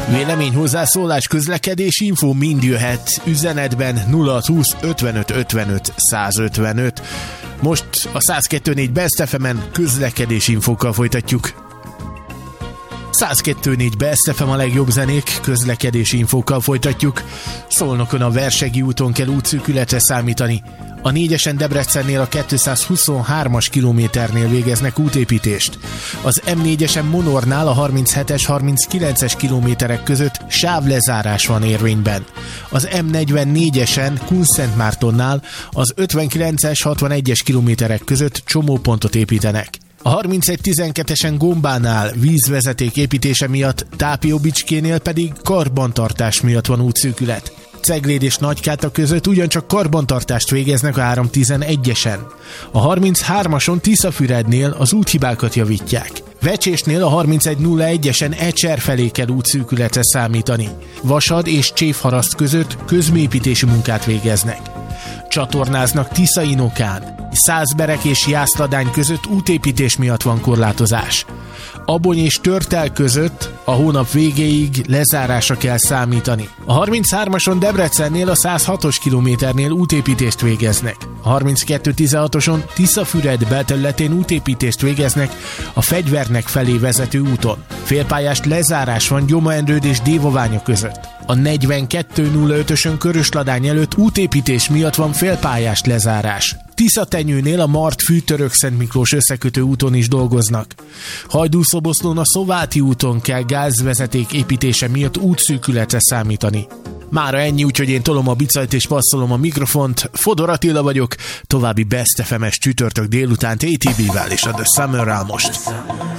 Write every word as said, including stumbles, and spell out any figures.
Vélemény, hozzászólás, közlekedés, info mind jöhet üzenetben nulla húsz ötvenöt ötvenöt százötvenöt. Most a száz kettő négy Best ef emen közlekedés infókkal folytatjuk. száz kettő négy Best ef em a legjobb zenék, közlekedési infókkal folytatjuk. Szolnokon a Versegi úton kell útszűkületre számítani. A négyesen Debrecennél a kétszázhuszonhármas kilométernél végeznek útépítést. Az em négyesen Monornál a harminchetes harminckilences kilométerek között sávlezárás van érvényben. Az em negyvennégyesen Kunszentmártonnál az ötvenkilences hatvanegyes kilométerek között csomópontot építenek. A harmincegy tizenkettesen Gombánál vízvezeték építése miatt, Tápióbicskénél pedig karbantartás miatt van útszűkület. Cegléd és Nagykáta között ugyancsak karbantartást végeznek a háromszáztizenegyesen. A harminchármason Tiszafürednél az úthibákat javítják. Vecsésnél a harmincegy nulla egyesen Ecser felé kell útszűkületre számítani. Vasad és Csévharaszt között közműépítési munkát végeznek. Csatornáznak Tiszainokán. Százberek és Jászladány között útépítés miatt van korlátozás. Abony és Törtel között a hónap végéig lezárásra kell számítani. A harminchármason Debrecennél a száz hatos kilométernél útépítést végeznek. A harminckettő tizenhatoson Tiszafüred belterületén útépítést végeznek a Fegyvernek felé vezető úton. Félpályás lezárás van Gyoma-Endrőd és Dévoványa között. A negyvenkettő nulla ötösön Körösladány előtt útépítés miatt van félpályás lezárás. Tiszatenyőnél a Mart-Fűtörök-Szent Miklós összekötő úton is dolgoznak. Hajdúszoboszlón a Szováti úton kell gázvezeték építése miatt útszűkületre számítani. Mára ennyi, úgyhogy én tolom a bicajt és passzolom a mikrofont. Fodor Attila vagyok, további Best ef em-es csütörtök délután té té bé-vel és a The Summer-rel most.